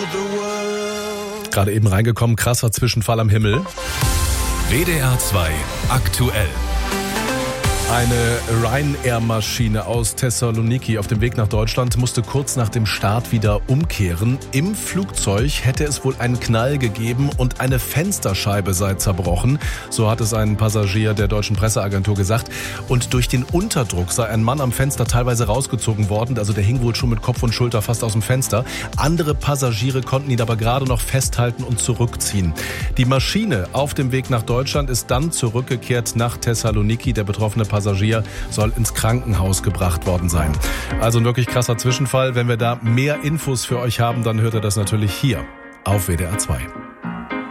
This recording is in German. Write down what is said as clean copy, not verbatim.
Gerade eben reingekommen, krasser Zwischenfall am Himmel. WDR 2 aktuell. Eine Ryanair-Maschine aus Thessaloniki auf dem Weg nach Deutschland musste kurz nach dem Start wieder umkehren. Im Flugzeug hätte es wohl einen Knall gegeben und eine Fensterscheibe sei zerbrochen. So hat es ein Passagier der deutschen Presseagentur gesagt. Und durch den Unterdruck sei ein Mann am Fenster teilweise rausgezogen worden. Also der hing wohl schon mit Kopf und Schulter fast aus dem Fenster. Andere Passagiere konnten ihn aber gerade noch festhalten und zurückziehen. Die Maschine auf dem Weg nach Deutschland ist dann zurückgekehrt nach Thessaloniki. Der betroffene Passagier soll ins Krankenhaus gebracht worden sein. Also ein wirklich krasser Zwischenfall. Wenn wir da mehr Infos für euch haben, dann hört ihr das natürlich hier auf WDR 2.